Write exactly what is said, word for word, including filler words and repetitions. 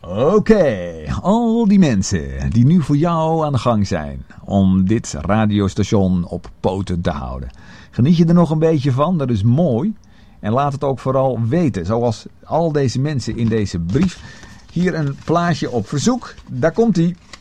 Oké, okay, al die mensen die nu voor jou aan de gang zijn om dit radiostation op poten te houden. Geniet je er nog een beetje van? Dat is mooi. En laat het ook vooral weten, zoals al deze mensen in deze brief. Hier een plaatje op verzoek, daar komt ie.